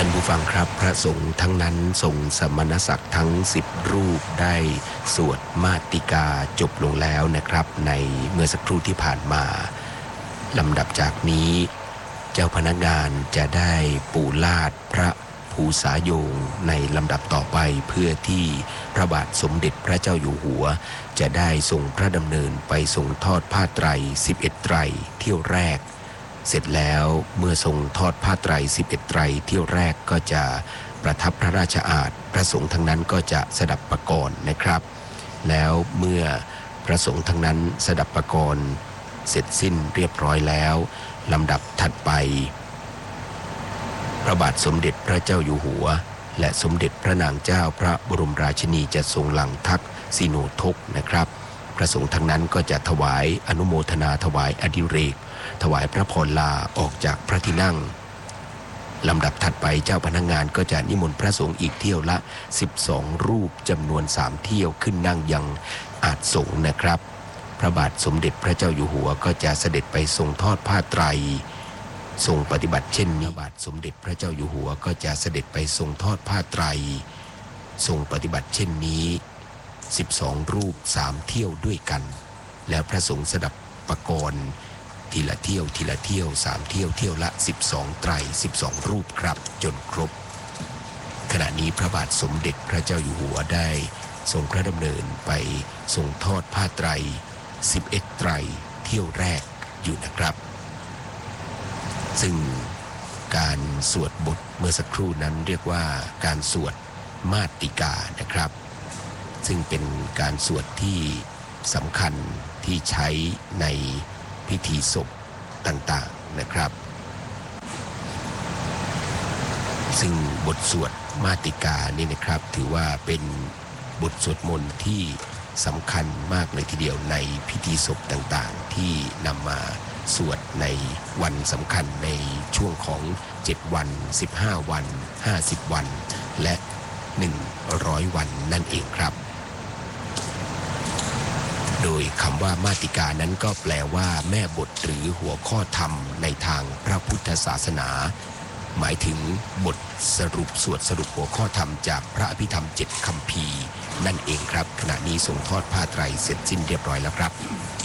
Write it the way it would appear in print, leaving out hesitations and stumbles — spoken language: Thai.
านผู้ฟังครับพระสงฆ์ทั้งนั้นทรงสมณศักดิ์ทั้ง10รูปได้สวดมาติกาจบลงแล้วนะครับในเมื่อสักครู่ที่ผ่านมาลำดับจากนี้เจ้าพนักงานจะได้ปูลาดพระภูษาโยงในลำดับต่อไปเพื่อที่พระบาทสมเด็จพระเจ้าอยู่หัวจะได้ทรงพระดำเนินไปทรงทอดผ้าไตร11ไตรเที่ยวแรกเสร็จแล้วเมื่อทรงทอดผ้าไตร11ไตรเที่ยวแรกก็จะประทับพระราชอาสน์พระสงฆ์ทั้งนั้นก็จะสดับประกรณ์นะครับแล้วเมื่อพระสงฆ์ทั้งนั้นสดับประกรณ์เสร็จสิ้นเรียบร้อยแล้วลำดับถัดไปพระบาทสมเด็จพระเจ้าอยู่หัวและสมเด็จพระนางเจ้าพระบรมราชินีจะทรงหลังทักษิโนทกนะครับพระสงฆ์ทั้งนั้นก็จะถวายอนุโมทนาถวายอดิเรกถวายพระพรลาออกจากพระที่นั่งลำดับถัดไปเจ้าพนักงานก็จะนิมนต์พระสงฆ์อีกเที่ยวละ12รูปจำนวน3เที่ยวขึ้นนั่งยังอาสน์สงฆ์นะครับพระบาทสมเด็จพระเจ้าอยู่หัวก็จะเสด็จไปทรงทอดผ้าไตรทรงปฏิบัติเช่นนี้พระบาทสมเด็จพระเจ้าอยู่หัวก็จะเสด็จไปทรงทอดผ้าไตรทรงปฏิบัติเช่นนี้12รูป3เที่ยวด้วยกันแล้วพระสงฆ์สดับประกรณ์ทีละเที่ยวทีละเที่ยว3เที่ยวเที่ยวละ12ไตร12รูปครับจนครบขณะนี้พระบาทสมเด็จพระเจ้าอยู่หัวได้ทรงพระดำเนินไปทรงทอดผ้าไตร11ไตรเที่ยวแรกอยู่นะครับซึ่งการสวดบทเมื่อสักครู่นั้นเรียกว่าการสวดมาติกานะครับซึ่งเป็นการสวดที่สำคัญที่ใช้ในพิธีศพต่างๆนะครับซึ่งบทสวดมาติกานี่นะครับถือว่าเป็นบทสวดมนต์ที่สำคัญมากเลยทีเดียวในพิธีศพต่างๆที่นำมาสวดในวันสำคัญในช่วงของ7วัน15วัน50วันและ100วันนั่นเองครับโดยคำว่ามาติกานั้นก็แปลว่าแม่บทหรือหัวข้อธรรมในทางพระพุทธศาสนาหมายถึงบทสรุปสวดสรุปหัวข้อธรรมจากพระอภิธรรม7คัมภีร์นั่นเองครับขณะนี้ทรงทอดผ้าไตรเสร็จสิ้นเรียบร้อยแล้วครับ